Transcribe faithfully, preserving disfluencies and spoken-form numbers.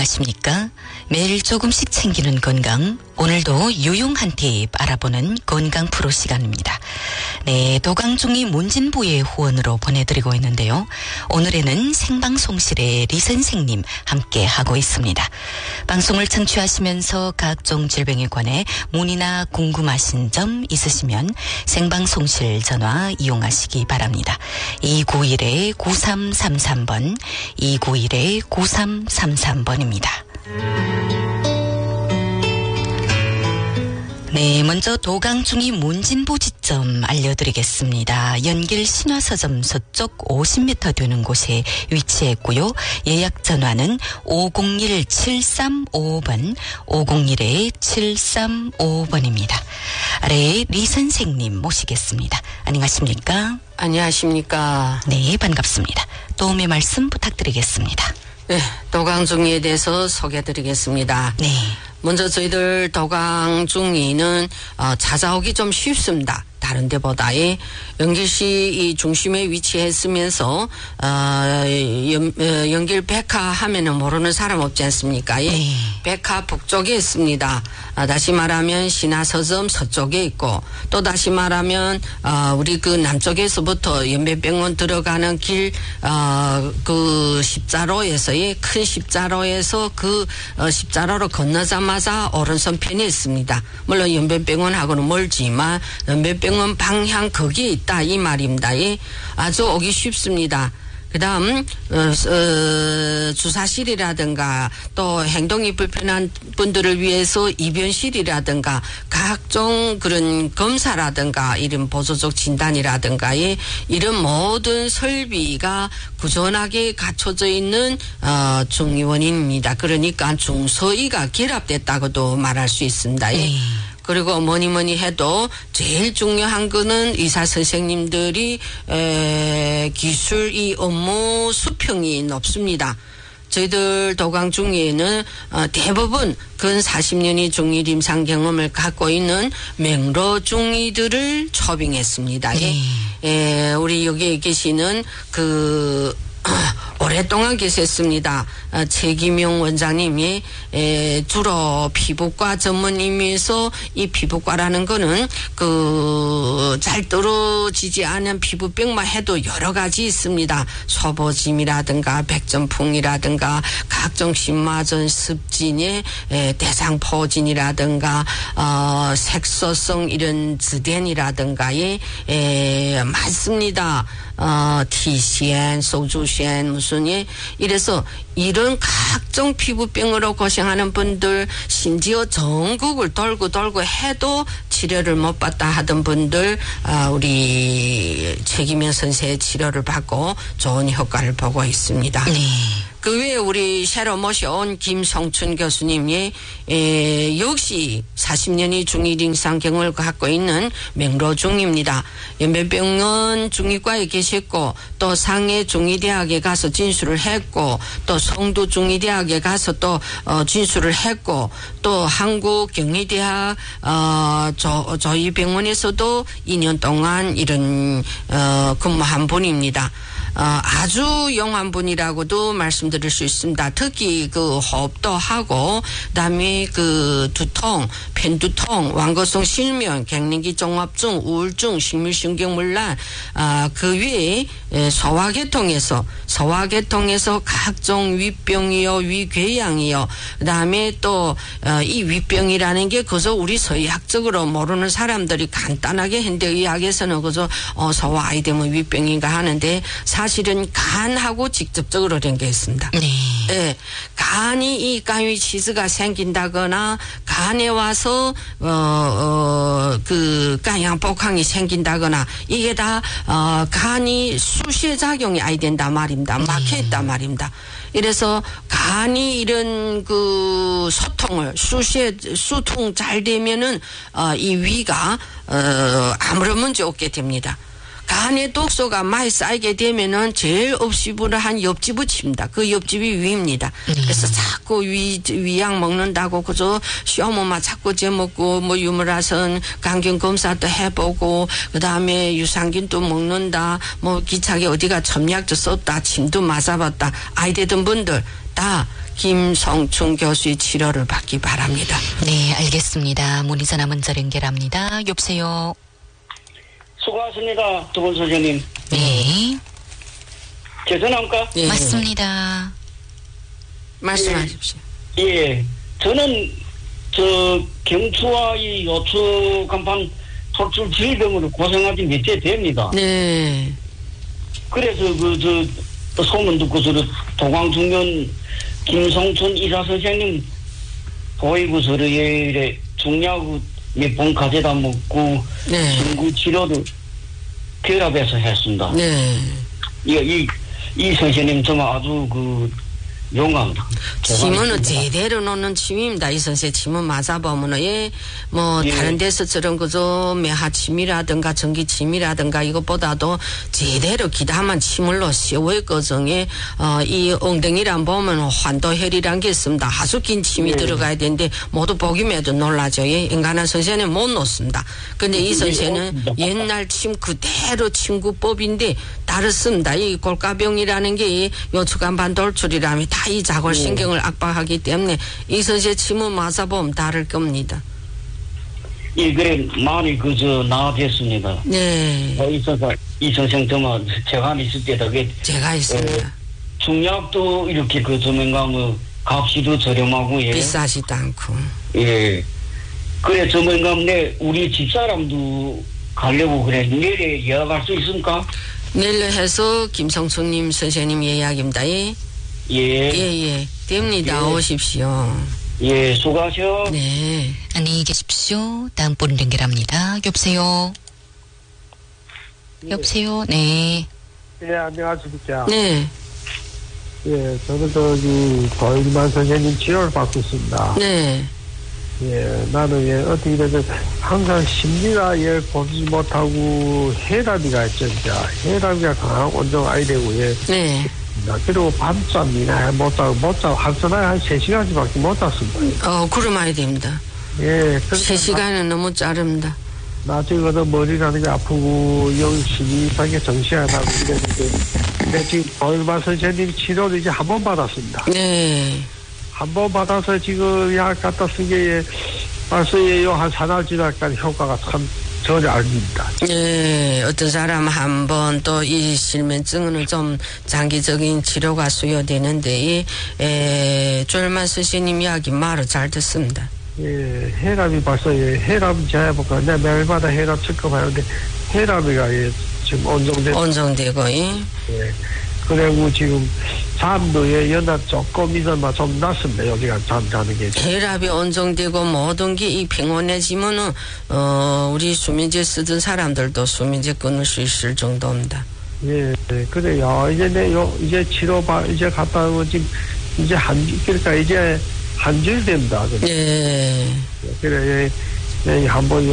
안녕하십니까? 매일 조금씩 챙기는 건강, 오늘도 유용한 팁 알아보는 건강 프로 시간입니다. 네, 도강중이 문진부의 후원으로 보내드리고 있는데요. 오늘에는 생방송실의 리 선생님 함께 하고 있습니다. 방송을 청취하시면서 각종 질병에 관해 문의나 궁금하신 점 있으시면 생방송실 전화 이용하시기 바랍니다. 이구일 구삼삼삼 번, 이구일 구삼삼삼 번입니다. 네, 먼저 도강중이 문진부 지점 알려드리겠습니다. 연길 신화서점 서쪽 오십 미터 되는 곳에 위치했고요. 예약 전화는 오공일 칠삼오오 번, 오공일 칠삼오오 번입니다. 아래에 리 선생님 모시겠습니다. 안녕하십니까? 안녕하십니까? 네, 반갑습니다. 도움의 말씀 부탁드리겠습니다. 네, 도강중이에 대해서 소개해드리겠습니다. 네. 먼저 저희들 도강중이는 어, 찾아오기 좀 쉽습니다. 다른 데보다 연길시 이 중심에 위치했으면서 어, 연, 어, 연길 백화 하면은 모르는 사람 없지 않습니까? 예. 네. 백화 북쪽에 있습니다. 아, 다시 말하면 신화서점 서쪽에 있고, 또 다시 말하면 어, 우리 그 남쪽에서부터 연변병원 들어가는 길 어, 그 십자로에서의 큰 십자로에서 그 어, 십자로로 건너자마자 오른손 편에 있습니다. 물론 연변병원하고는 멀지만 연변병원 방향 거기에 있다 이 말입니다. 예. 아주 오기 쉽습니다. 그 다음 어, 어, 주사실이라든가 또 행동이 불편한 분들을 위해서 입원실이라든가 각종 그런 검사라든가 이런 보조적 진단이라든가 예, 이런 모든 설비가 구전하게 갖춰져 있는 어, 중의원입니다. 그러니까 중서의가 결합됐다고도 말할 수 있습니다. 예. 네. 그리고 뭐니 뭐니 해도 제일 중요한 거는 의사 선생님들이 에, 기술 이 업무 수평이 높습니다. 저희들 도강중의에는 어, 대부분 근 사십 년의 중의 임상 경험을 갖고 있는 맹로 중의들을 초빙했습니다. 네. 에, 우리 여기 계시는 그 오랫동안 계셨습니다. 어, 최기명 원장님이 에, 주로 피부과 전문임에서 이 피부과라는 거는 그 잘 떨어지지 않은 피부병만 해도 여러 가지 있습니다. 소보짐이라든가 백전풍이라든가 각종 신마전 습진의 에, 대상포진이라든가 어, 색소성 이런 즈덴이라든가에 에, 많습니다. 어, 티시엔, 소주시엔, 무슨, 예. 이래서 이런 각종 피부병으로 고생하는 분들, 심지어 전국을 돌고 돌고 해도 치료를 못 받다 하던 분들, 아, 우리 최기명 선생의 치료를 받고 좋은 효과를 보고 있습니다. 네. 그 외에 우리 새로 모셔온 김성춘 교수님이 에, 역시 사십 년의 중의 임상 경험을 갖고 있는 맹로중입니다. 연변병원 중의과에 계셨고 또 상해 중의대학에 가서 진술을 했고 또 성도 중의대학에 가서 또 어, 진술을 했고 또 한국 경희대학 어, 저, 저희 병원에서도 이 년 동안 이런 어, 근무한 분입니다. 어, 아주 용한 분이라고도 말씀드릴 수 있습니다. 특히 그 호흡도 하고, 그다음에 그 두통, 편두통, 완거성 실명, 갱년기 종합증, 우울증, 식물신경문란, 아, 그 외에 소화계통에서 소화계통에서 각종 위병이요, 위궤양이요, 그다음에 또 이 어, 위병이라는 게 그저 우리 서의학적으로 모르는 사람들이 간단하게 현대의학에서는 그저 어, 소화 아이 되면 위병인가 하는데 사실은 간하고 직접적으로 연결 있습니다. 네. 예, 간이 이 간위 치즈가 생긴다거나 간에 와서 어, 어, 그 간양복항이 생긴다거나 이게 다 어, 간이 수시에 작용이 아이 된다 말입니다. 막혀 있단 말입니다. 이래서 간이 이런 그 소통을 수시에 수통 잘 되면은 어, 이 위가 어, 아무런 문제 없게 됩니다. 간에 독소가 많이 쌓이게 되면은 제일 없이불한 옆집을 칩니다. 그 옆집이 위입니다. 음. 그래서 자꾸 위, 위약 먹는다고 그저 시어머마 자꾸 재먹고 뭐 유무라선 강경 검사도 해보고 그 다음에 유산균도 먹는다. 뭐 기차게 어디가 점약도 썼다. 침도 맞아봤다. 아이 되던 분들 다 김성춘 교수의 치료를 받기 바랍니다. 네, 알겠습니다. 문의 전화 문자 연결합니다. 여보세요. 수고하십니다. 두 분 선생님. 네. 제 전화입니까? 예. 맞습니다. 말씀하십시오. 예. 저는 저 경추와 이 요추 간판 척추 질병으로 고생하지 몇 해 됩니다. 네. 그래서 그 저 소문 듣고서 도광중년 김성춘 의사 선생님 보이고서 예 중약 몇 번 가져다 먹고 네. 친구 치료도 결합해서 했습니다. 네. 이, 이, 이 선생님 정말 아주 그 용감합니다. 침은 제대로 놓는 침입니다. 이 선생 침은 맞아보면은 예, 뭐 예. 다른 데서처럼 그저 매하침이라든가 전기침이라든가 이것보다도 제대로 기다만 침을 놓으시오. 거정에 어, 이 엉덩이란 보면 환도혈이란 게 있습니다. 아주 긴 침이 예. 들어가야 되는데 모두 보기에도 놀라죠. 예. 인간한 선생은 못 놓습니다. 근데 이 선생은 옛날 침 그대로 침구법인데 다르습니다. 이 골가병이라는 게 요추간판 돌출이라면 다 이 자골신경을 악박하기 때문에 이 선생 침을 맞아보면 다를 겁니다. 예, 그래 많이 그저 나아졌습니다. 네. 어, 이 선생, 이 선생 정말 제가 있을 때도 그 제가 있습니다. 중약도 이렇게 그 조만간 값이도 저렴하고 예. 비싸지도 않고. 예. 그래 조만간 내 우리 집사람도 가려고 그래. 내일에 예약할 수 있습니까? 내일로 해서 김성춘님 선생님 예약입니다. 예. 예. 예, 예. 됩니다. 예. 오십시오. 예, 수고하셔. 네. 안녕히 계십시오. 다음 분 연결합니다. 여보세요. 예. 여보세요. 네. 예, 안녕하십니까. 네. 예, 저는 저기, 도일만 선생님 치료를 받고 있습니다. 네. 예, 나는 예, 어떻게든 항상 심리가 예, 보지 못하고 혈압이가 있죠, 진짜. 혈압이가 강한 온정 아이 되고, 예. 네. 그리고 밤잠이나 못 자고, 못 자고, 한순간에 한 세 시간씩밖에 못 잤습니다. 어, 그러면 됩니다. 예, 세 시간은 너무 자릅니다. 나중에 머리라는 게 아프고, 영심이 이상하게 정신이 안 나고 이랬는데, 근데 지금 도일만 선생님 치료를 이제 한 번 받았습니다. 네. 한 번 받아서 지금 약 갖다 쓴 게 벌써 한 사달 지나니까 효과가 참 전혀 아닙니다. 네. 어떤 사람 한 번 또 이 실면증은 좀 장기적인 치료가 수요되는데 이 에, 졸만 선생님 이야기 말을 잘 듣습니다. 예, 혈압이 벌써 예, 혈압 재볼까 내 매일마다 혈압 측정하는데 혈압이가 예, 지금 온정되고 온정되고 예. 예. 그리고 지금 잠도 예, 연날 조금 이전만 좀 났습니다. 여기가 잠자는 게. 혈압이 온정되고 모든 게 이 평온해지면은 어 우리 수면제 쓰던 사람들도 수면제 끊을 수 있을 정도입니다. 예, 예, 그래요. 이제 내 요 이제 치료받 이제 갔다 오면 지금 이제 한 그러니까 이제 한 줄 된다. 예. 그래 예, 예, 한번